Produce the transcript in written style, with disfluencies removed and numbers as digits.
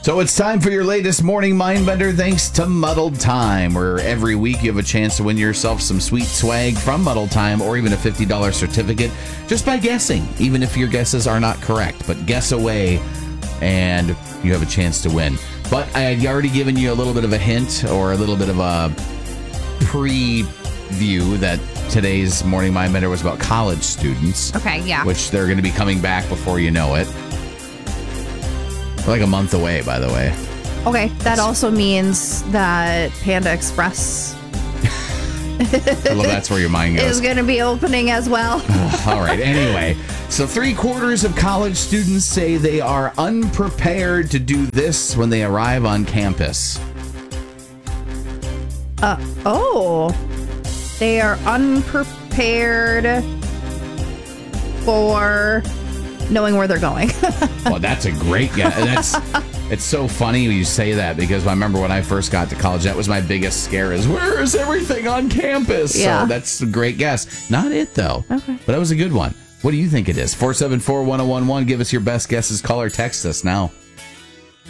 So it's time for your latest morning Mindbender thanks to Muddled Time, where every week you have a chance to win yourself some sweet swag from Muddled Time or even a $50 certificate just by guessing, even if your guesses are not correct. But guess away and you have a chance to win. But I had already given you a little bit of a hint or a little bit of a preview that today's morning Mindbender was about college students. Okay, yeah. Which they're going to be coming back before you know it. Like a month away, by the way. Okay, that also means that Panda Express Well, that's where your mind goes. is going to be opening as well. All right, anyway. So 3/4 of college students say they are unprepared to do this when they arrive on campus. They are unprepared for knowing where they're going. Well, that's a great guess. It's so funny when you say that because I remember when I first got to college, that was my biggest scare is where is everything on campus? Yeah. So that's a great guess. Not it, though. Okay. But that was a good one. What do you think it is? 474-1011. Give us your best guesses. Call or text us now.